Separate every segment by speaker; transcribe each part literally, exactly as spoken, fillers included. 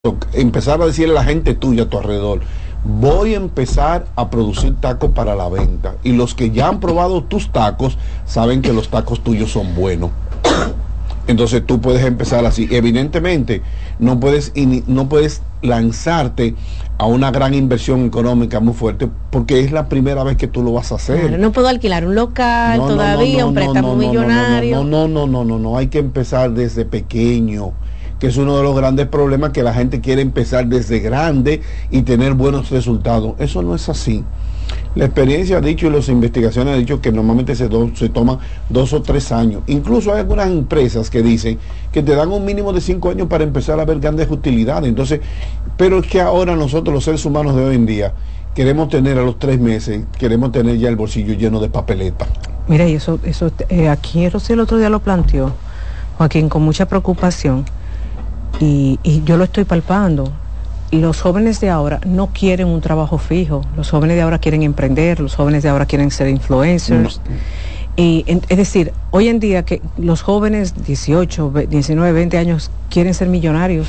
Speaker 1: empezar a decirle a la gente tuya a tu alrededor: voy a empezar a producir tacos para la venta, y los que ya han probado tus tacos saben que los tacos tuyos son buenos. Entonces tú puedes empezar así. Evidentemente no puedes no puedes lanzarte a una gran inversión económica muy fuerte, porque es la primera vez que tú lo vas a hacer.
Speaker 2: Claro, no puedo alquilar un local no, todavía, no, no, no, un préstamo
Speaker 1: no, no,
Speaker 2: millonario.
Speaker 1: No, no, no, no, no, no, hay que empezar desde pequeño, que es uno de los grandes problemas, que la gente quiere empezar desde grande y tener buenos resultados. Eso no es así. La experiencia ha dicho, y las investigaciones han dicho, que normalmente se, do, se toman dos o tres años. Incluso hay algunas empresas que dicen que te dan un mínimo de cinco años para empezar a ver grandes utilidades. Entonces, pero es que ahora nosotros, los seres humanos de hoy en día, queremos tener a los tres meses, queremos tener ya el bolsillo lleno de papeleta.
Speaker 3: Mira, y eso, eso eh, aquí Rosy el otro día lo planteó, Joaquín, con mucha preocupación, y, y yo lo estoy palpando. Los jóvenes de ahora no quieren un trabajo fijo, los jóvenes de ahora quieren emprender, los jóvenes de ahora quieren ser influencers. No. Y, es decir, hoy en día que los jóvenes dieciocho, diecinueve, veinte años quieren ser millonarios.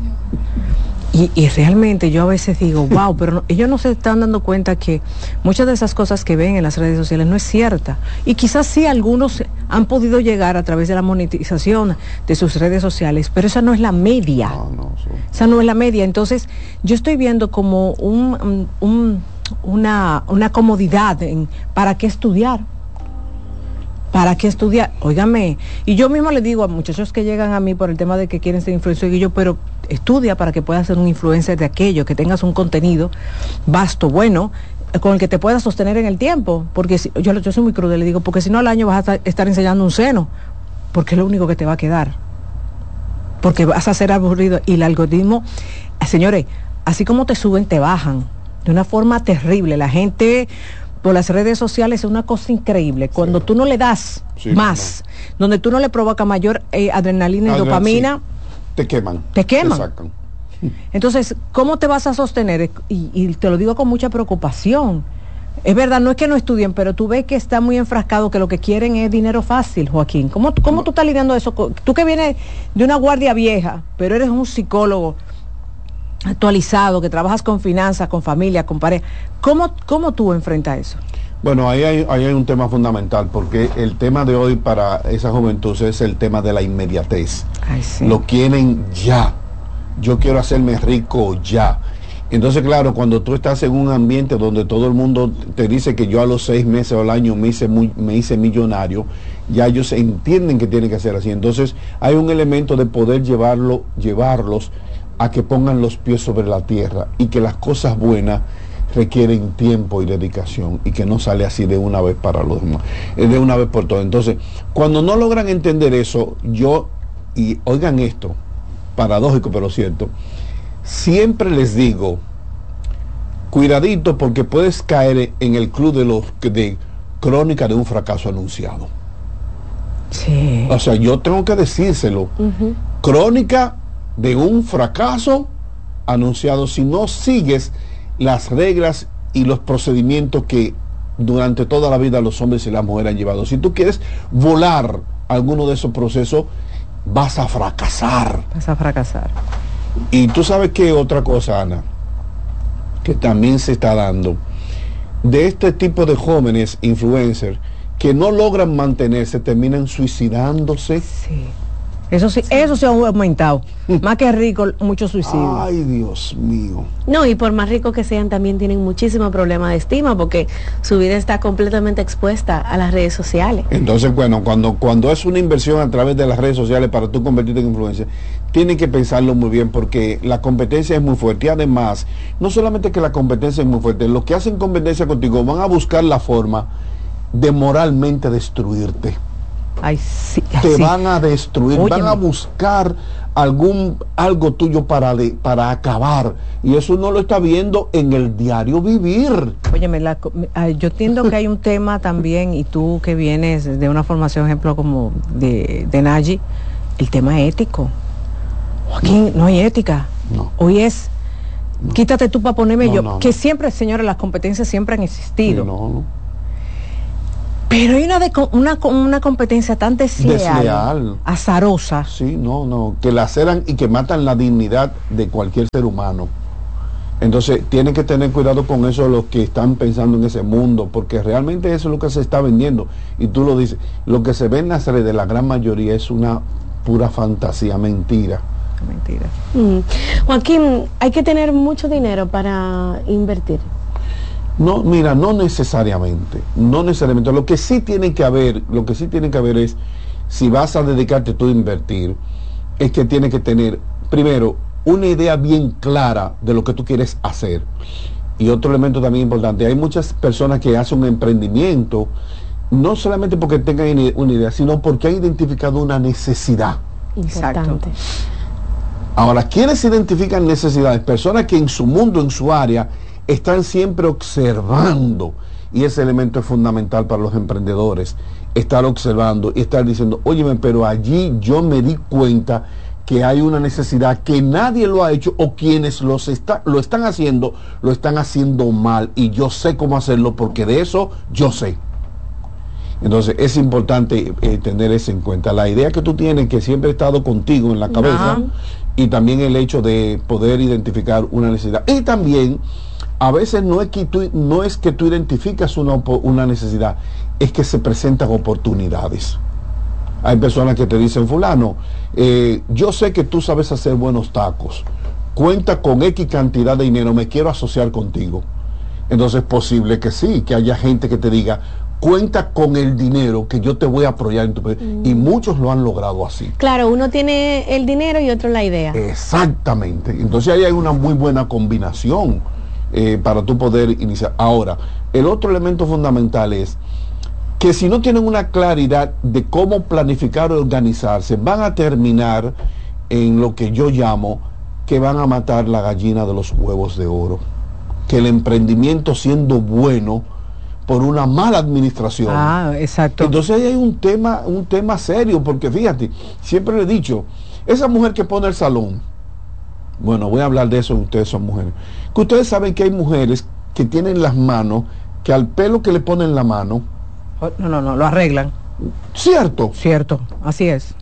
Speaker 3: Y, y realmente yo a veces digo, wow, pero no, ellos no se están dando cuenta que muchas de esas cosas que ven en las redes sociales no es cierta. Y quizás sí algunos han podido llegar a través de la monetización de sus redes sociales, pero esa no es la media. No, no, sí. Esa no es la media. Entonces, yo estoy viendo como un, un, una, una comodidad en para qué estudiar. ¿Para qué estudiar? Óigame, y yo mismo le digo a muchachos que llegan a mí por el tema de que quieren ser influencers, y yo, pero estudia para que puedas ser un influencer de aquello, que tengas un contenido vasto, bueno, con el que te puedas sostener en el tiempo, porque si, yo, yo soy muy cruda, le digo, porque si no al año vas a estar enseñando un seno, porque es lo único que te va a quedar, porque vas a ser aburrido, y el algoritmo, señores, así como te suben, te bajan, de una forma terrible. La gente por las redes sociales es una cosa increíble. Cuando sí. tú no le das sí, más, no. donde tú no le provocas mayor eh, adrenalina y Adren dopamina, sí.
Speaker 1: te queman.
Speaker 3: Te queman.
Speaker 1: Te sacan.
Speaker 3: Entonces, ¿cómo te vas a sostener? Y, y te lo digo con mucha preocupación. Es verdad, no es que no estudien, pero tú ves que está muy enfrascado, que lo que quieren es dinero fácil, Joaquín. ¿Cómo, cómo no. tú estás lidiando eso? Tú que vienes de una guardia vieja, pero eres un psicólogo actualizado, que trabajas con finanzas, con familia, con pareja, ¿cómo, cómo tú enfrentas eso?
Speaker 1: Bueno, ahí hay, ahí hay un tema fundamental, porque el tema de hoy para esa juventud es el tema de la inmediatez.
Speaker 3: Ay, sí.
Speaker 1: Lo quieren ya. Yo quiero hacerme rico ya. Entonces, claro, cuando tú estás en un ambiente donde todo el mundo te dice que yo a los seis meses o al año me hice, muy, me hice millonario, ya ellos entienden que tienen que hacer así. Entonces, hay un elemento de poder llevarlo, llevarlos a que pongan los pies sobre la tierra, y que las cosas buenas requieren tiempo y dedicación, y que no sale así de una vez para los demás, de una vez por todas. Entonces, cuando no logran entender eso, yo, y oigan esto, paradójico pero cierto, siempre les digo, cuidadito, porque puedes caer en el club de los de crónica de un fracaso anunciado.
Speaker 3: Sí.
Speaker 1: O sea, yo tengo que decírselo. Uh-huh. Crónica de un fracaso anunciado, si no sigues las reglas y los procedimientos que durante toda la vida los hombres y las mujeres han llevado. Si tú quieres volar alguno de esos procesos, vas a fracasar.
Speaker 3: Vas a fracasar.
Speaker 1: Y tú sabes que otra cosa, Ana, que también se está dando, de este tipo de jóvenes influencers que no logran mantenerse, terminan suicidándose.
Speaker 3: Sí. Eso sí, eso se ha aumentado. Más que rico, muchos suicidios.
Speaker 1: Ay, Dios mío.
Speaker 2: No, y por más ricos que sean, también tienen muchísimo problema de estima, porque su vida está completamente expuesta a las redes sociales.
Speaker 1: Entonces, bueno, cuando, cuando es una inversión a través de las redes sociales para tú convertirte en influencer, tienes que pensarlo muy bien, porque la competencia es muy fuerte. Y además, no solamente que la competencia es muy fuerte, los que hacen competencia contigo van a buscar la forma de moralmente destruirte.
Speaker 3: Ay, sí,
Speaker 1: te
Speaker 3: sí.
Speaker 1: van a destruir. Óyeme. Van a buscar algún algo tuyo para de, para acabar, y eso no lo está viendo en el diario vivir.
Speaker 3: Óyeme, la, yo entiendo que hay un tema también, y tú que vienes de una formación, ejemplo como de, de Nayi, el tema ético. Joaquín, no, no hay ética.
Speaker 1: No.
Speaker 3: Hoy es no. quítate tú para ponerme
Speaker 1: no,
Speaker 3: yo,
Speaker 1: no,
Speaker 3: que
Speaker 1: no.
Speaker 3: siempre, señores, las competencias siempre han existido.
Speaker 1: Sí, no, no.
Speaker 3: Pero hay una, de, una, una competencia tan desleal,
Speaker 1: desleal,
Speaker 3: azarosa.
Speaker 1: Sí, no, no, que laceran y que matan la dignidad de cualquier ser humano. Entonces tienen que tener cuidado con eso los que están pensando en ese mundo, porque realmente eso es lo que se está vendiendo. Y tú lo dices, lo que se ve en las redes, la gran mayoría es una pura fantasía, mentira.
Speaker 3: Mentira.
Speaker 2: Mm. Joaquín, ¿hay que tener mucho dinero para invertir?
Speaker 1: No, mira, no necesariamente, no necesariamente. Lo que sí tiene que haber, lo que sí tiene que haber es, si vas a dedicarte tú a invertir, es que tienes que tener, primero, una idea bien clara de lo que tú quieres hacer. Y otro elemento también importante, hay muchas personas que hacen un emprendimiento, no solamente porque tengan una idea, sino porque han identificado una necesidad.
Speaker 2: Importante.
Speaker 1: Ahora, ¿quiénes identifican necesidades? Personas que en su mundo, en su área, están siempre observando, y ese elemento es fundamental para los emprendedores, estar observando y estar diciendo, óyeme, pero allí yo me di cuenta que hay una necesidad que nadie lo ha hecho, o quienes los está, lo están haciendo, lo están haciendo mal, y yo sé cómo hacerlo porque de eso yo sé. Entonces es importante eh, tener eso en cuenta. La idea que tú tienes, que siempre ha estado contigo en la cabeza, no. Y también el hecho de poder identificar una necesidad. Y también, a veces no es que tú, no es que tú identificas una, una necesidad, es que se presentan oportunidades. Hay personas que te dicen, fulano, eh, yo sé que tú sabes hacer buenos tacos, cuenta con X cantidad de dinero, me quiero asociar contigo. Entonces es posible que sí, que haya gente que te diga, cuenta con el dinero que yo te voy a apoyar en tu país. Mm. Y muchos lo han logrado así.
Speaker 2: Claro, uno tiene el dinero y otro la idea.
Speaker 1: Exactamente. Entonces ahí hay una muy buena combinación eh, para tú poder iniciar. Ahora, el otro elemento fundamental es que si no tienen una claridad de cómo planificar o organizarse, van a terminar en lo que yo llamo que van a matar la gallina de los huevos de oro. Que el emprendimiento, siendo bueno, por una mala administración.
Speaker 3: Ah, exacto.
Speaker 1: Entonces ahí hay un tema, un tema serio, porque fíjate, siempre le he dicho, esa mujer que pone el salón, bueno, voy a hablar de eso, ustedes son mujeres, que ustedes saben que hay mujeres que tienen las manos, que al pelo que le ponen la mano,
Speaker 3: no, no, no, lo arreglan.
Speaker 1: ¿Cierto?
Speaker 3: Cierto, así es.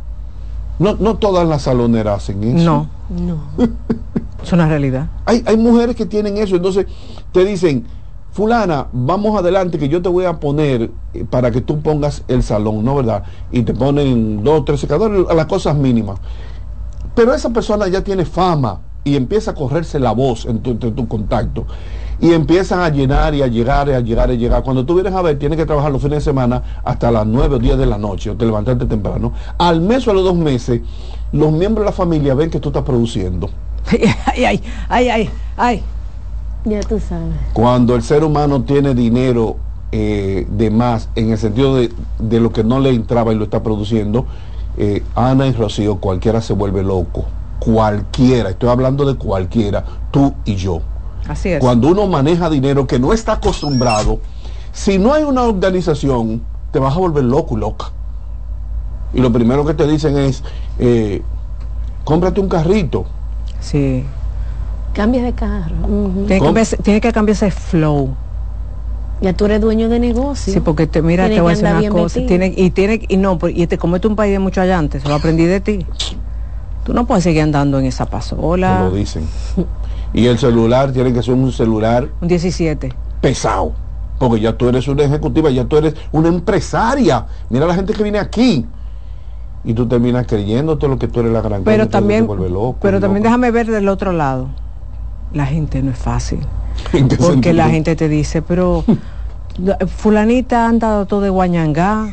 Speaker 1: No, no todas las saloneras hacen eso.
Speaker 3: No, no. Es una realidad.
Speaker 1: Hay, hay mujeres que tienen eso, entonces te dicen, fulana, vamos adelante que yo te voy a poner eh, para que tú pongas el salón, ¿no, verdad? Y te ponen dos, tres secadores, a las cosas mínimas. Pero esa persona ya tiene fama y empieza a correrse la voz entre tu, tu contacto. Y empiezan a llenar y a llegar y a llegar y a llegar. Cuando tú vienes a ver, tienes que trabajar los fines de semana hasta las nueve o diez de la noche, o te levantaste temprano. Al mes o a los dos meses, los miembros de la familia ven que tú estás produciendo.
Speaker 3: Ay, ay, ay, ay, ay.
Speaker 2: Ya tú sabes.
Speaker 1: Cuando el ser humano tiene dinero eh, de más, en el sentido de, de lo que no le entraba y lo está produciendo, eh, Ana y Rocío, cualquiera se vuelve loco. Cualquiera, estoy hablando de cualquiera, tú y yo.
Speaker 3: Así es.
Speaker 1: Cuando uno maneja dinero que no está acostumbrado, si no hay una organización, te vas a volver loco y loca. Y lo primero que te dicen es, eh, cómprate un carrito.
Speaker 3: Sí.
Speaker 2: Cambia de carro. Uh-huh.
Speaker 3: Tiene, que cambiarse, tiene que cambiar ese flow.
Speaker 2: Ya tú eres dueño de negocio.
Speaker 3: Sí, porque te, mira, tiene te voy a decir una cosa. Tiene, y tiene y no, y este, como este es un país de muchos allantes, se lo aprendí de ti. Tú no puedes seguir andando en esa pasola.
Speaker 1: Te lo dicen. Y el celular tiene que ser un celular
Speaker 3: un diecisiete
Speaker 1: pesado, porque ya tú eres una ejecutiva, ya tú eres una empresaria. Mira la gente que viene aquí y tú terminas creyéndote lo que tú eres la gran cosa.
Speaker 3: Pero también,
Speaker 1: loco,
Speaker 3: pero también
Speaker 1: loco.
Speaker 3: Déjame ver del otro lado. La gente no es fácil.
Speaker 1: ¿En qué
Speaker 3: porque
Speaker 1: sentido?
Speaker 3: La gente te dice, pero fulanita anda todo de guañangá.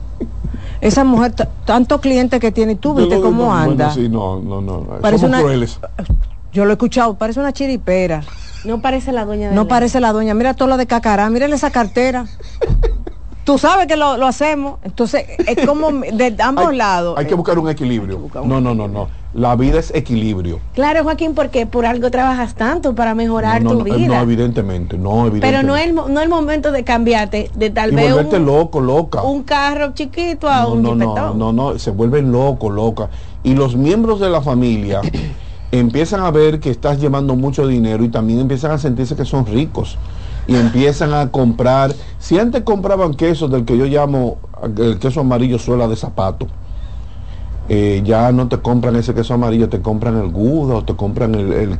Speaker 3: Esa mujer, tantos clientes que tiene, tú viste cómo
Speaker 1: no,
Speaker 3: anda.
Speaker 1: Bueno, sí, no, no, no.
Speaker 3: Parece
Speaker 1: Somos
Speaker 3: una,
Speaker 1: crueles.
Speaker 3: Yo lo he escuchado, parece una chiripera.
Speaker 2: No parece la dueña de
Speaker 3: No
Speaker 2: la...
Speaker 3: parece la dueña. Mira todo lo de cacará, mírale esa cartera. Tú sabes que lo, lo hacemos. Entonces, es como de ambos
Speaker 1: hay,
Speaker 3: lados.
Speaker 1: Hay que buscar un equilibrio. Buscar un... No, no, no, no. La vida es equilibrio.
Speaker 2: Claro, Joaquín, porque por algo trabajas tanto para mejorar
Speaker 1: no, no,
Speaker 2: tu
Speaker 1: no,
Speaker 2: vida.
Speaker 1: No, evidentemente, no, evidentemente.
Speaker 2: Pero no es el, no el momento de cambiarte, de tal
Speaker 1: y
Speaker 2: vez
Speaker 1: volverte
Speaker 2: un,
Speaker 1: loco, loca.
Speaker 2: un carro chiquito a
Speaker 1: no,
Speaker 2: un
Speaker 1: no,
Speaker 2: jipetón.
Speaker 1: No, no, no, se vuelven loco, loca. Y los miembros de la familia empiezan a ver que estás llevando mucho dinero y también empiezan a sentirse que son ricos. y empiezan a comprar. Si antes compraban queso del que yo llamo el queso amarillo suela de zapato, eh, ya no te compran ese queso amarillo, te compran el Gouda o te compran el, el